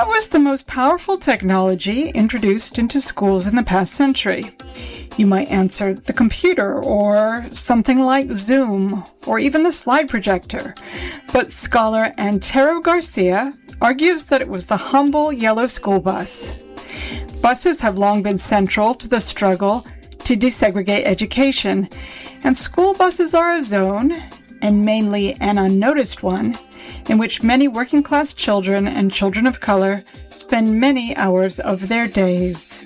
What was the most powerful technology introduced into schools in the past century? You might answer the computer, or something like Zoom, or even the slide projector. But scholar Antero Garcia argues that it was the humble yellow school bus. Buses have long been central to the struggle to desegregate education, and school buses are a zone, and mainly an unnoticed one, in which many working-class children and children of color spend many hours of their days.